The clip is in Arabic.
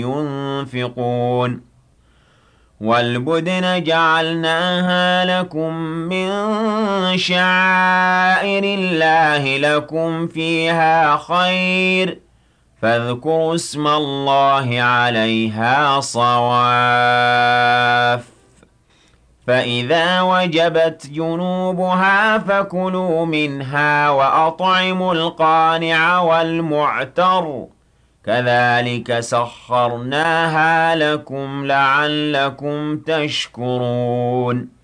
ينفقون والبدن جعلناها لكم من شعائر الله لكم فيها خير فاذكروا اسم الله عليها صواف فإذا وجبت جنوبها فكلوا منها وأطعموا القانع والمعتر كذلك سخرناها لكم لعلكم تشكرون